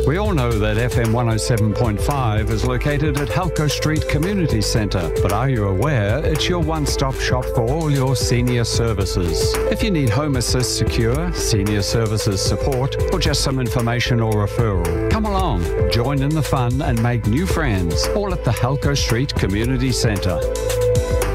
We all know that FM 107.5 is located at Halco Street Community Centre, but are you aware it's your one-stop shop for all your senior services? If you need Home Assist Secure, senior services support, or just some information or referral, come along, join in the fun and make new friends, all at the Halco Street Community Centre.